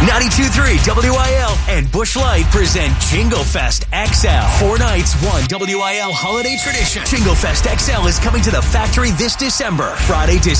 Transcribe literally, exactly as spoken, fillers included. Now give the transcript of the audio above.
ninety-two point three W I L and Busch Light present Jingle Fest X L. Four nights, one W I L holiday tradition. Jingle Fest X L is coming to the factory this December. Friday, December